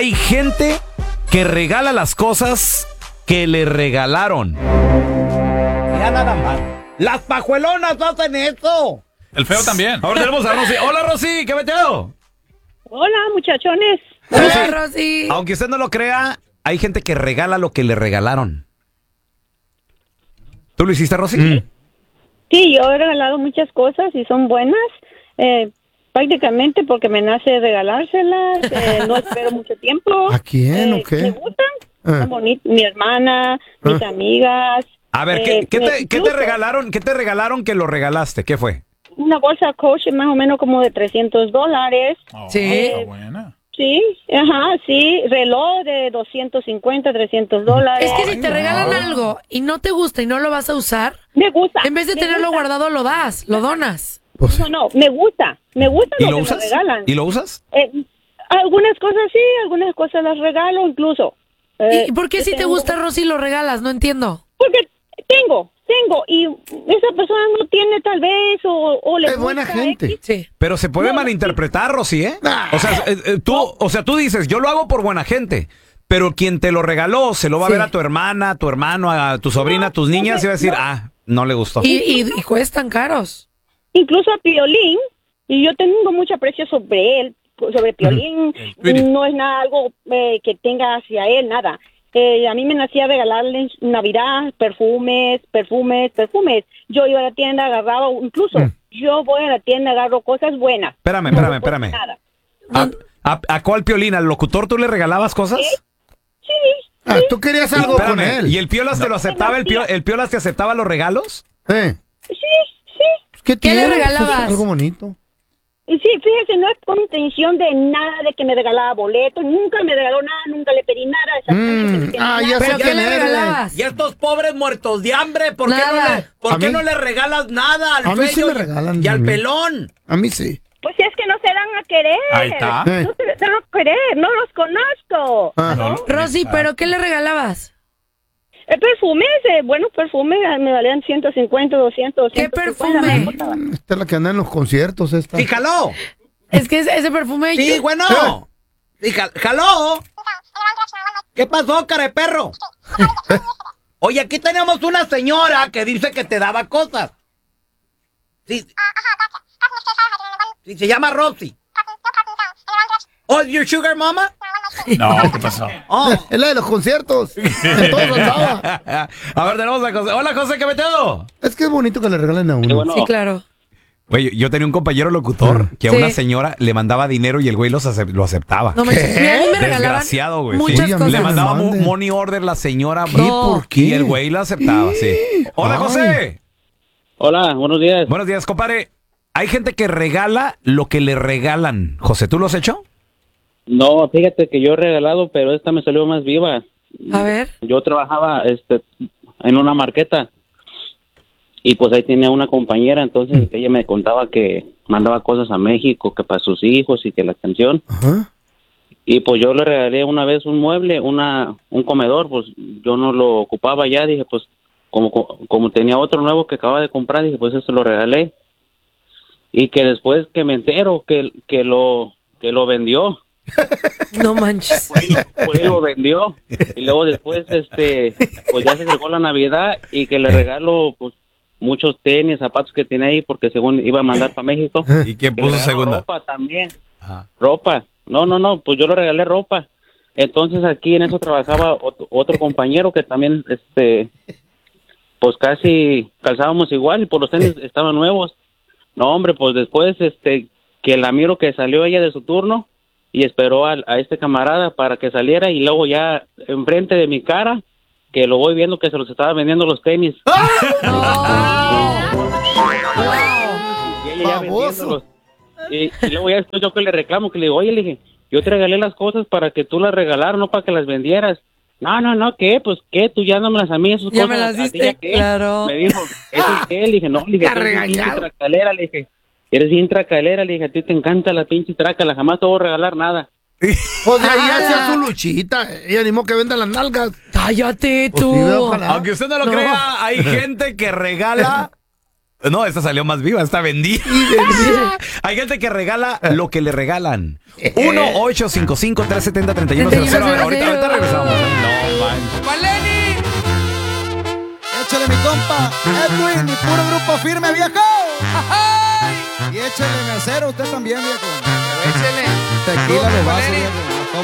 Hay gente que regala las cosas que le regalaron. Ya nada más. Las pajuelonas hacen eso. El feo también. Ahora tenemos a Rosy. Hola, Rosy, ¿qué meteo? Hola, muchachones. Hola, Rosy. Aunque usted no lo crea, hay gente que regala lo que le regalaron. ¿Tú lo hiciste, Rosy? Sí, yo he regalado muchas cosas y son buenas. Prácticamente porque me nace regalárselas. No espero mucho tiempo. ¿A quién o qué? Me gustan. Son bonitas. Mi hermana, mis amigas. A ver, ¿qué te regalaron? ¿Qué te regalaron que lo regalaste? ¿Qué fue? Una bolsa Coach más o menos como de $300. Sí. Está buena. Sí, ajá, sí. Reloj de $250, $300. Es que si te regalan algo y no te gusta y no lo vas a usar, Me gusta. en vez de me tenerlo gusta. guardado, lo das, lo donas. No, me gusta. Me gusta ¿Y lo lo que usas? me regalan. ¿Y lo usas? Algunas cosas sí, algunas cosas las regalo incluso. ¿Y por qué si te gusta, Rosy, lo regalas? No entiendo. Porque tengo, y esa persona no tiene tal vez o le Es gusta buena gente. X. Sí. Pero se puede malinterpretar, Rosy, ¿eh? O sea, tú dices, yo lo hago por buena gente. Pero quien te lo regaló se lo va a Sí. ver a tu hermana, a tu hermano, a tu sobrina, a tus niñas y va a decir, no le gustó. Y cuestan caros. Incluso a Piolín, y yo tengo mucho aprecio sobre él, sobre Piolín. No es nada algo que tenga hacia él, nada. A mí me nacía regalarle en Navidad perfumes. Yo iba a la tienda, agarraba, incluso yo voy a la tienda, agarro cosas buenas. Espérame. Nada. ¿A cuál Piolín? ¿Al locutor tú le regalabas cosas? Sí. Tú querías algo con Espérame, él. ¿y el Piolas te lo aceptaba? ¿El Piolas te aceptaba los regalos? Sí. ¿Qué ¿Qué le tienes? regalabas? Algo bonito. Y sí, fíjese, no es con intención de nada, de que me regalaba boletos, nunca me regaló nada, nunca le pedí nada. Exactamente, Ya sé ¿Pero qué quién le eres. regalabas? Y estos pobres muertos de hambre, ¿por Nada. qué A mí- no le regalas nada al a mí sí feo me regalan y a al mí. pelón? A mí sí. Pues es que no se dan a querer. Ahí está. No se dan a querer, no los conozco. Rosy, ¿pero qué le regalabas? Perfumes, buenos perfumes, me valían 150, 200. ¿Qué 150, perfume? me costaba. Esta es la que anda en los conciertos, esta. Sí, jaló. Es que ese perfume... Sí, bueno. Sí, jaló. ¿Qué pasó, cara de perro? Oye, aquí tenemos una señora que dice que te daba cosas. Sí. Sí, se llama Rosy. Oh, your sugar mama? No, ¿qué pasó? Oh. Es la de los conciertos. En todos andaba. A ver, tenemos a José. Hola, José, ¿qué meteo? Es que es bonito que le regalen a uno. Sí, claro. Güey, yo tenía un compañero locutor que a Sí. una señora le mandaba dinero y el güey lo aceptaba. No manches, mira, a mí me regalaban Desgraciado, güey. muchas Sí, a mí cosas. Le mandaba me manden. money order la señora. ¿Qué? ¿Por qué? Y el güey lo aceptaba, sí. Hola, Ay. José. Hola, buenos días. Buenos días, compadre. Hay gente que regala lo que le regalan. José, ¿tú lo has hecho? No, fíjate que yo he regalado, pero esta me salió más viva. A ver. Yo trabajaba en una marqueta y pues ahí tenía una compañera, entonces ella me contaba que mandaba cosas a México, que para sus hijos y que la atención. Ajá. Y pues yo le regalé una vez un mueble, un comedor, pues yo no lo ocupaba ya, dije pues como tenía otro nuevo que acababa de comprar, dije pues eso lo regalé. Y que después que me entero que lo vendió. No manches. Pues lo vendió y luego después pues ya se acercó la Navidad y que le regalo pues muchos tenis, zapatos que tenía ahí porque según iba a mandar para México. ¿Y quién Que le puso regaló segunda? ropa también. Ajá. Ropa. No, pues yo le regalé ropa. Entonces aquí en eso trabajaba otro compañero que también pues casi calzábamos igual y por los tenis estaban nuevos. No, hombre, pues después que la miro que salió ella de su turno y esperó a este camarada para que saliera y luego ya enfrente de mi cara que lo voy viendo que se los estaba vendiendo los tenis. Y ella ya vendiéndolos. Y luego ya después yo que le reclamo, que le digo, oye, le dije, yo te regalé las cosas para que tú las regalaras, no para que las vendieras. No, ¿qué? Pues, ¿qué? Tú ya dámelas a mí, esas Ya cosas. me las ¿A ti diste, ya qué? claro. Me dijo, ¿eso es qué? Le dije, no, le dije, Está eres bien pinche regañado. tracalera, le dije. Eres bien tracalera, le dije, a ti te encanta la pinche trácala, jamás te voy a regalar nada. Pues de ahí hacía su luchita. Ella animó que venda las nalgas. Cállate Pues tú. sí, ojalá. Aunque usted no lo crea, hay gente que regala No, esta salió más viva, esta vendí. Hay gente que regala lo que le regalan. 1-855-370-3100. Ahorita regresamos. No manches. ¡Valeni! Échale mi compa, Edwin, mi puro grupo firme, viejo. ¡Ay! Y échale mi acero, usted también, viejo. Échale. Tequila de vaso, Valeni. viejo.